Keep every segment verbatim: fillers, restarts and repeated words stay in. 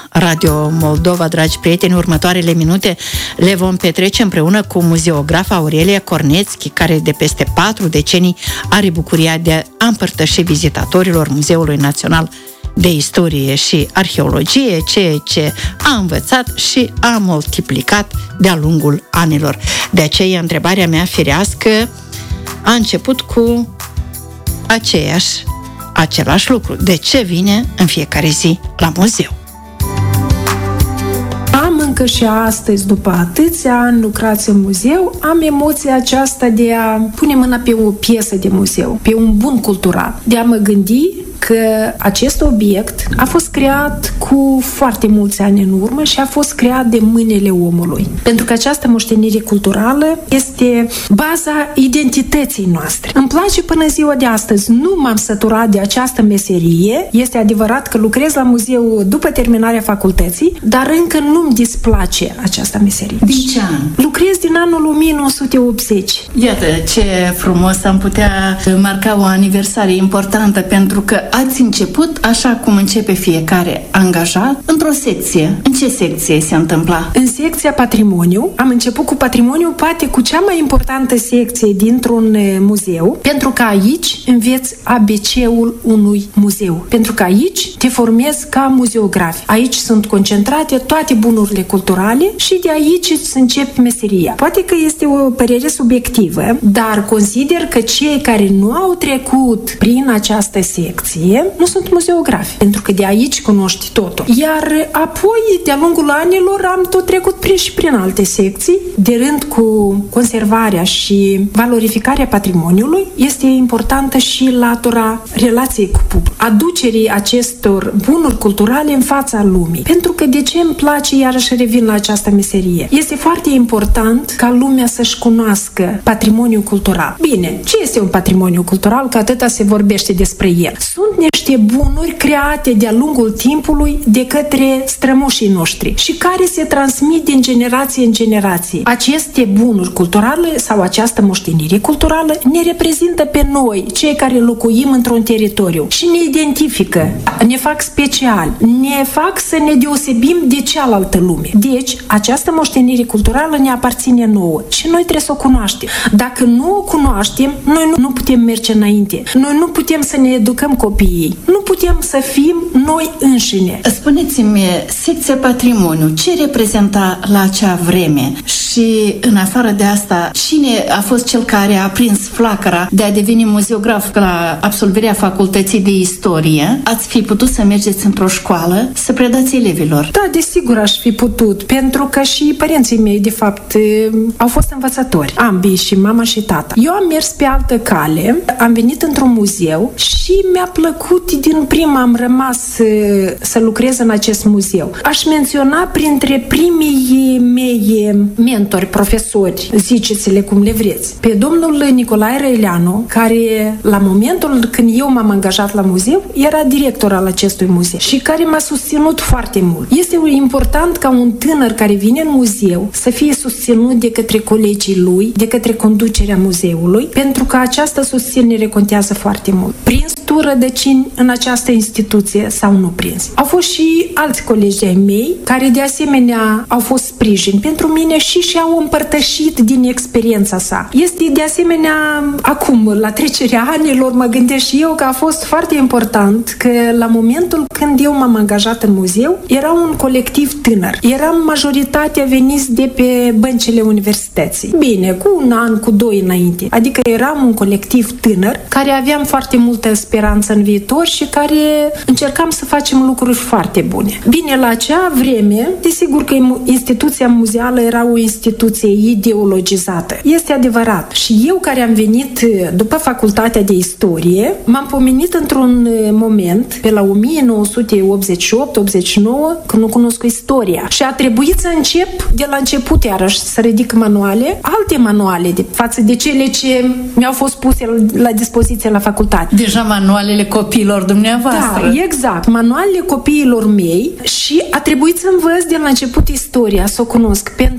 Radio Moldova. Dragi prieteni, următoarele minute le vom petrece împreună cu muzeografa Aurelia Cornețchi, care de peste patru decenii are bucuria de a împărtăși vizitatorilor Muzeului Național de Istorie și Arheologie ceea ce a învățat și a multiplicat de-a lungul anilor. De aceea, întrebarea mea firească a început cu aceeași, același lucru. De ce vine în fiecare zi la muzeu? Am încă și astăzi, după atâția ani lucrați în muzeu, am emoția aceasta de a pune mâna pe o piesă de muzeu, pe un bun cultural, de a mă gândi că acest obiect a fost creat cu foarte mulți ani în urmă și a fost creat de mâinile omului. Pentru că această moștenire culturală este baza identității noastre. Îmi place până ziua de astăzi. Nu m-am săturat de această meserie. Este adevărat că lucrez la muzeu după terminarea facultății, dar încă nu-mi displace această meserie. Din ce an? Lucrez din anul o mie nouă sute optzeci. Iată ce frumos, am putea marca o aniversare importantă, pentru că ați început așa cum începe fiecare angajat, într-o secție. În ce secție se întâmpla? În secția patrimoniu. Am început cu patrimoniu, poate cu cea mai importantă secție dintr-un muzeu, pentru că aici înveți A B C-ul unui muzeu. Pentru că aici te formezi ca muzeograf. Aici sunt concentrate toate bunurile culturale și de aici îți începi meseria. Poate că este o părere subiectivă, dar consider că cei care nu au trecut prin această secție nu sunt muzeografi, pentru că de aici cunoști totul. Iar apoi, de-a lungul anilor, am tot trecut prin și prin alte secții, de rând cu conservarea și valorificarea patrimoniului. Este importantă și latura relației cu public, aducerii acestor bunuri culturale în fața lumii. Pentru că de ce îmi place, iarăși revin la această meserie, este foarte important ca lumea să-și cunoască patrimoniul cultural. Bine, ce este un patrimoniu cultural? Că atâta se vorbește despre el. Sunt niște bunuri create de-a lungul timpului de către strămoșii noștri și care se transmit din generație în generație. Aceste bunuri culturale sau această moștenire culturală ne reprezintă pe noi, cei care locuim într-un teritoriu, și ne identifică, ne fac special, ne fac să ne deosebim de cealaltă lume. Deci, această moștenire culturală ne aparține nouă și noi trebuie să o cunoaștem. Dacă nu o cunoaștem, noi nu putem merge înainte. Noi nu putem să ne educăm copiii. Nu putem să fim noi înșine. Spuneți-mi, secția patrimoniu, ce reprezenta la acea vreme? Și în afară de asta, cine a fost cel care a prins flacăra de a deveni muzeograf? La absolvirea facultății de istorie, ați fi putut să mergeți într-o școală să predați elevilor? Da, desigur aș fi putut, pentru că și părinții mei, de fapt, au fost învățători, ambii, și mama și tata. Eu am mers pe altă cale, am venit într-un muzeu și mi-a plăcut din prima, am rămas să lucrez în acest muzeu. Aș menționa printre primii mei mentori, profesori, ziceți-le cum le vreți, pe domnul Nicolae Răileanu, care la momentul când eu m-am angajat la muzeu, era director al acestui muzeu și care m-a susținut foarte mult. Este important ca un tânăr care vine în muzeu să fie susținut de către colegii lui, de către conducerea muzeului, pentru că această susținere contează foarte mult. Prins tu rădăcini în această instituție sau nu prins? Au fost și alți colegi ai mei care de asemenea au fost sprijin pentru mine și și-au împărtășit din experiența sa. Este de asemenea, acum, la trecerea anilor, mă gândesc și eu că a fost foarte important că la momentul când eu m-am angajat în muzeu, era un colectiv tânăr. Eram majoritatea veniți de pe băncile universității. Bine, cu un an, cu doi înainte. Adică eram un colectiv tânăr care aveam foarte multă speranță în viitor și care încercam să facem lucruri foarte bune. Bine, la acea vreme, desigur că instituția muzeală era o instituție ideologizată. Este adevărat. Și eu, care am venit după facultatea de istorie, m-am pomenit într-un moment, pe la o mie nouă sute optzeci și opt optzeci și nouă, când nu cunosc istoria. Și a trebuit să încep de la început, iarăși, să ridic manuale, alte manuale de față de cele ce mi-au fost puse la dispoziție la facultate. Deja manualele copiilor dumneavoastră. Da, exact. Manualele copiilor mei și a trebuit să învăț de la început istoria, să o cunosc, pentru că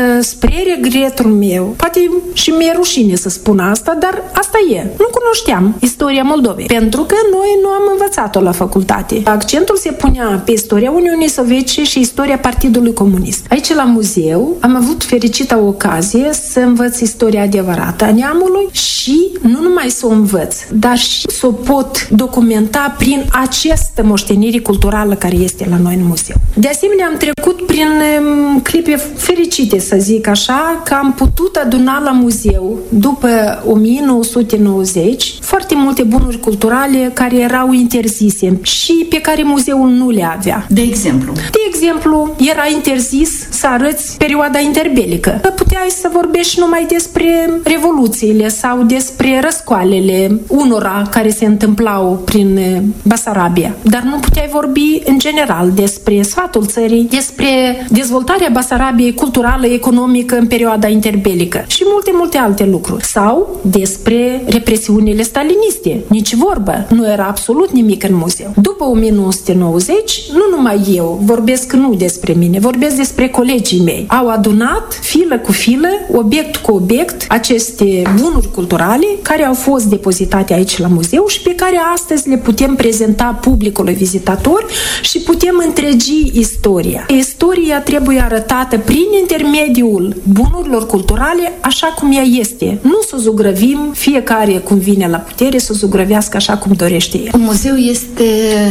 spre regretul meu, poate și mi-e rușine să spun asta, dar asta e. Nu cunoșteam istoria Moldovei, pentru că noi nu am învățat-o la facultate. Accentul se punea pe istoria Uniunii Sovietice și istoria Partidului Comunist. Aici, la muzeu, am avut fericita ocazie să învăț istoria adevărată a neamului și nu numai să o învăț, dar și să o pot documenta prin această moștenire culturală care este la noi în muzeu. De asemenea, am trecut prin um, clipe fericite, să zic așa, că am putut aduna la muzeu, după o mie nouă sute nouăzeci, foarte multe bunuri culturale care erau interzise și pe care muzeul nu le avea. De exemplu? De exemplu, era interzis să arăți perioada interbelică. Puteai să vorbești numai despre revoluțiile sau despre răscoalele unora care se întâmplau prin Basarabia. Dar nu puteai vorbi în general despre sfatul țării, despre dezvoltarea Basarabiei culturală, economică în perioada interbelică și multe, multe alte lucruri. Sau despre represiunile staliniste. Nici vorbă. Nu era absolut nimic în muzeu. După o mie nouă sute nouăzeci, nu numai eu vorbesc nu despre mine, vorbesc despre colegii mei. Au adunat, filă cu filă, obiect cu obiect, aceste bunuri culturale care au fost depozitate aici la muzeu și pe care astăzi le putem prezenta publicului vizitator și putem întregi istoria. Istoria trebuie arătată prin intermediul bunurilor culturale așa cum ea este. Nu să o zugrăvim, fiecare cum vine la putere, să o zugrăvească așa cum dorește el. Un muzeu este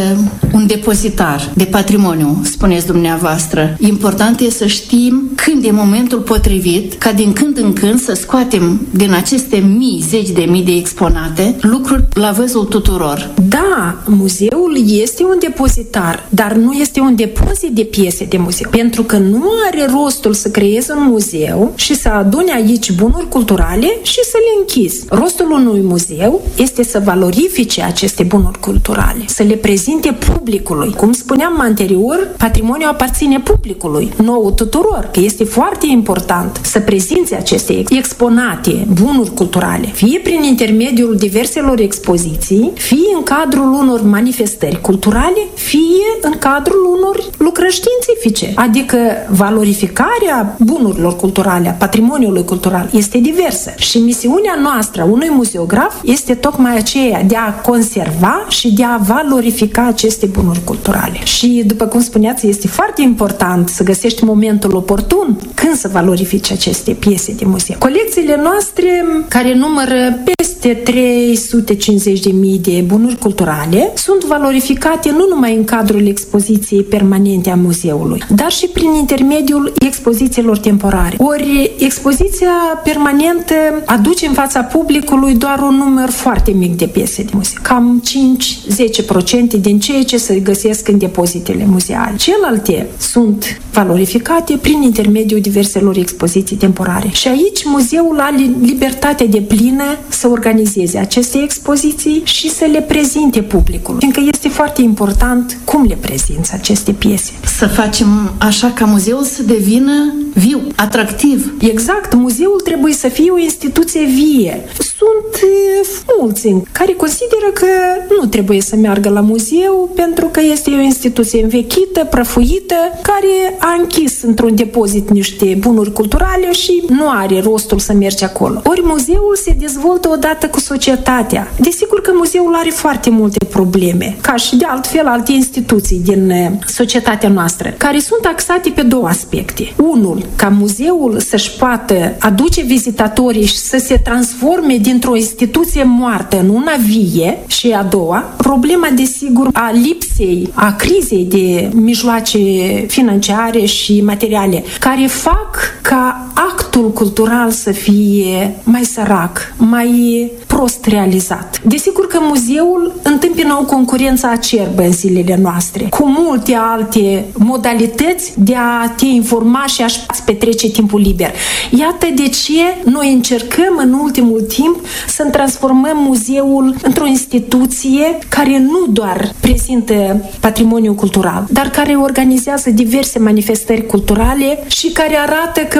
un depozitar de patrimoniu, spuneți dumneavoastră. Important e să știm când e momentul potrivit ca din când în când să scoatem din aceste mii, zeci de mii de exponate lucruri la văzul tuturor. Da, muzeul este un depozitar, dar nu este un depozit de piese de muzeu. Pentru că nu are rostul să creezi un muzeu și să adune aici bunuri culturale și să le închizi. Rostul unui muzeu este să valorifice aceste bunuri culturale, să le prezinte publicului. Cum spuneam anterior, patrimoniul aparține publicului, nouă tuturor, că este foarte important să prezinți aceste exponate, bunuri culturale, fie prin intermediul diverselor expoziții, fie în cadrul unor manifestări culturale, fie în cadrul unor lucrări științifice. Adică valorificarea bunurilor culturale, a patrimoniului cultural este diversă. Și misiunea noastră a unui muzeograf este tocmai aceea de a conserva și de a valorifica aceste bunuri culturale. Și, după cum spuneați, este foarte important să găsești momentul oportun când să valorifici aceste piese de muzeu. Colecțiile noastre, care numără peste trei sute cincizeci de mii de bunuri culturale, sunt valorificate nu numai în cadrul expoziției permanente a muzeului, dar și prin intermediul expozițiilor temporare. Ori expoziția permanentă aduce în fața publicului doar un număr foarte mic de piese de muzeu, cam cinci-zece la sută din ceea ce se găsesc în depozitele muzeale. Celelalte sunt valorificate prin intermediul diverselor expoziții temporare. Și aici muzeul are libertatea deplină să organizeze aceste expoziții și să le prezinte publicului, fiindcă este foarte important cum le prezinți aceste piese. Să facem așa ca muzeul să devină viu, atractiv. Exact, muzeul trebuie să fie o instituție vie. Sunt mulți care consideră că nu trebuie să meargă la muzeu pentru că este o instituție învechită, prăfuită, care a închis într-un depozit niște bunuri culturale și nu are rostul să mergi acolo. Ori muzeul se dezvoltă odată cu societatea. Desigur că muzeul are foarte multe probleme, ca și de altfel alte instituții din societatea noastră, care sunt axate pe două aspecte. Unul, ca muzeul să-și poată aduce vizitatorii și să se transforme dintr-o instituție moartă în una vie, și a doua, problema, desigur, a lipsei, a crizei de mijloace financiare și materiale, care fac ca actul cultural să fie mai sărac, mai prost realizat. Desigur că muzeul întâmpină o concurență acerbă în zilele noastre, cu multe alte modalități de a te informa și a-și petrece timpul liber. Iată de ce noi încercăm în ultimul timp să transformăm muzeul într-o instituție care nu doar prezintă patrimoniul cultural, dar care organizează diverse manifestări culturale și care arată că muzeul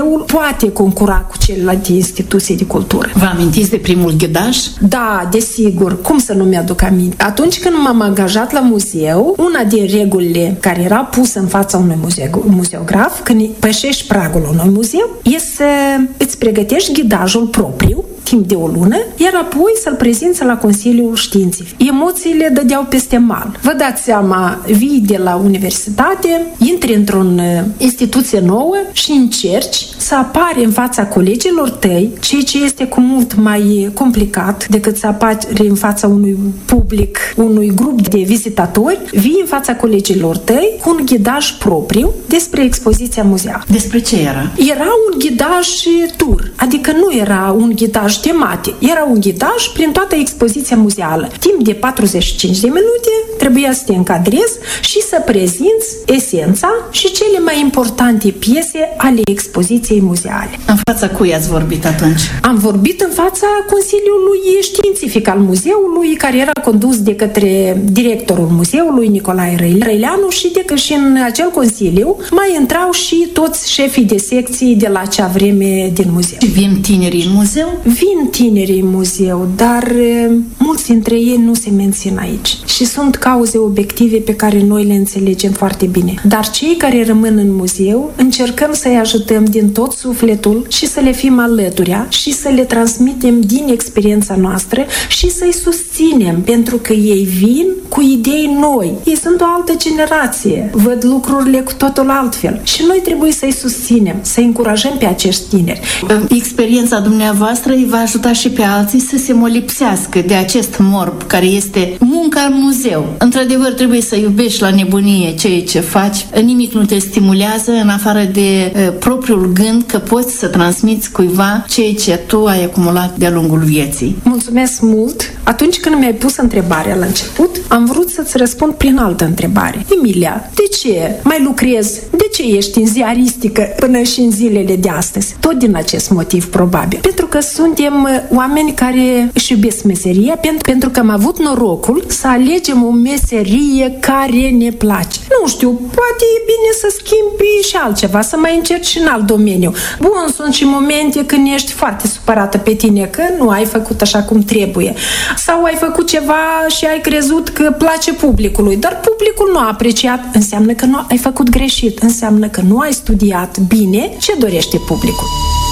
muzeul poate concura cu celelalte instituții de cultură. Vă amintiți de primul ghidaj? Da, desigur. Cum să nu mi-aduc aminte? Atunci când m-am angajat la muzeu, una din regulile care era pusă în fața unui muzeu, muzeograf, când pășești pragul unui muzeu, e să îți pregătești ghidajul propriu timp de o lună, iar apoi să-l prezinți la Consiliul Științific. Emoțiile dădeau peste mal. Vă dați seama, vii de la universitate, intri într-o instituție nouă și încerci să apari în fața colegilor tăi, ceea ce este cu mult mai complicat decât să apari în fața unui public, unui grup de vizitatori, vii în fața colegilor tăi cu un ghidaj propriu despre expoziția muzeală. Despre ce era? Era un ghidaj tur, adică nu era un ghidaj tematic, era un ghidaj prin toată expoziția muzeală. Timp de patruzeci și cinci de minute trebuia să te încadrezi și să prezinți esența și cele mai importante piese ale expoziției muzeale. În fața cui ați vorbit atunci? Am vorbit în fața Consiliului Științific al muzeului, care era condus de către directorul muzeului, Nicolae Răileanu, și de că și în acel consiliu mai intrau și toți șefii de secții de la acea vreme din muzeu. Și vin tinerii în muzeu? Vin tinerii în muzeu, dar mulți dintre ei nu se mențin aici. Și sunt cauze obiective pe care noi le înțelegem foarte bine. Dar cei care rămân în muzeu, încercăm să-i ajutăm din tot sufletul și să le fim alăturea și să le transmitem din experiența noastră și să-i susținem, pentru că ei vin cu idei noi. Ei sunt o altă generație, văd lucrurile cu totul altfel și noi trebuie să-i susținem, să-i încurajăm pe acești tineri. Experiența dumneavoastră îi va ajuta și pe alții să se molipsească de acest morb care este munca în muzeu. Într-adevăr, trebuie să iubești la nebunie ceea ce faci. Nimic nu te stimulează în afară de uh, propriul gând că poți să transmiți cuiva ceea ce tu ai acumulat de-a lungul vieții. Mulțumesc mult! Atunci când mi-ai pus întrebarea la început, am vrut să-ți răspund prin altă întrebare. Emilia, de ce mai lucrezi? De ce ești în ziaristică până și în zilele de astăzi? Tot din acest motiv, probabil. Pentru că suntem oameni care își iubesc meseria, pentru, pentru că am avut norocul să alegem o meserie care ne place. Nu știu, poate e bine să schimbi și altceva, să mai încerci și în alt domeniu. Bun, sunt și momente când ești foarte supărată pe tine că nu ai făcut așa cum trebuie. Sau ai făcut ceva și ai crezut că place publicului, dar publicul nu a apreciat. Înseamnă că nu ai făcut greșit, înseamnă că nu ai studiat bine ce dorește publicul.